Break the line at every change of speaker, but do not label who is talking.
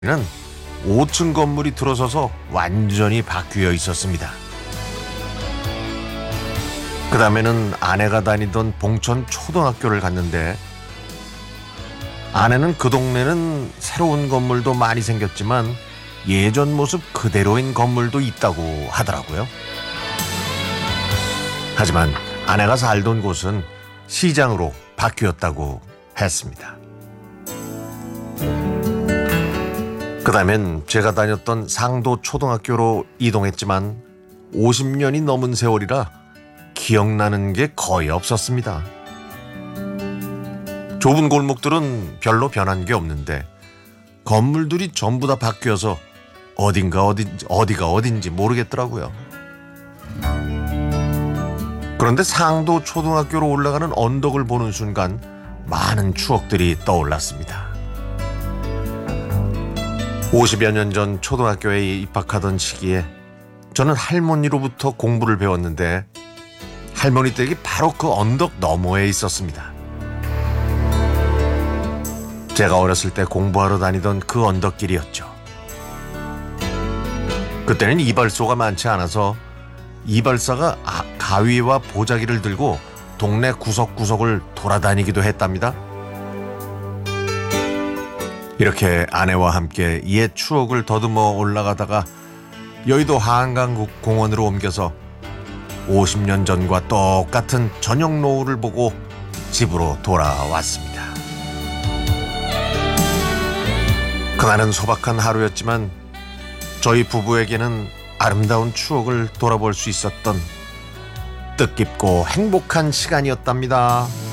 는 5층 건물이 들어서서 완전히 바뀌어 있었습니다. 그 다음에는 아내가 다니던 봉천 초등학교를 갔는데, 아내는 그 동네는 새로운 건물도 많이 생겼지만 예전 모습 그대로인 건물도 있다고 하더라고요. 하지만 아내가 살던 곳은 시장으로 바뀌었다고 했습니다. 그 다음엔 제가 다녔던 상도 초등학교로 이동했지만 50년이 넘은 세월이라 기억나는 게 거의 없었습니다. 좁은 골목들은 별로 변한 게 없는데 건물들이 전부 다 바뀌어서 어디가 어딘지 모르겠더라고요. 그런데 상도 초등학교로 올라가는 언덕을 보는 순간 많은 추억들이 떠올랐습니다. 50여 년 전 초등학교에 입학하던 시기에 저는 할머니로부터 공부를 배웠는데, 할머니 댁이 바로 그 언덕 너머에 있었습니다. 제가 어렸을 때 공부하러 다니던 그 언덕길이었죠. 그때는 이발소가 많지 않아서 이발사가 가위와 보자기를 들고 동네 구석구석을 돌아다니기도 했답니다. 이렇게 아내와 함께 옛 추억을 더듬어 올라가다가 여의도 한강공원으로 옮겨서 50년 전과 똑같은 저녁 노을을 보고 집으로 돌아왔습니다. 그날은 소박한 하루였지만 저희 부부에게는 아름다운 추억을 돌아볼 수 있었던 뜻깊고 행복한 시간이었답니다.